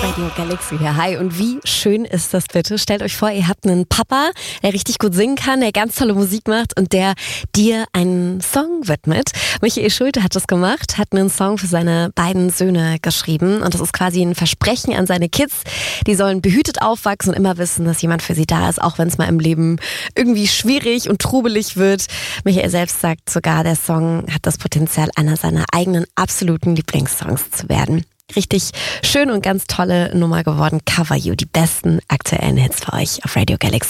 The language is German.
Radio Galaxy hier. Hi, und wie schön ist das bitte? Stellt euch vor, ihr habt einen Papa, der richtig gut singen kann, der ganz tolle Musik macht und der dir einen Song widmet. Michael Schulte hat das gemacht, hat einen Song für seine beiden Söhne geschrieben und das ist quasi ein Versprechen an seine Kids. Die sollen behütet aufwachsen und immer wissen, dass jemand für sie da ist, auch wenn es mal im Leben irgendwie schwierig und trubelig wird. Michael selbst sagt sogar, der Song hat das Potenzial, einer seiner eigenen absoluten Lieblingssongs zu werden. Richtig schön und ganz tolle Nummer geworden. Cover You, die besten aktuellen Hits für euch auf Radio Galaxy.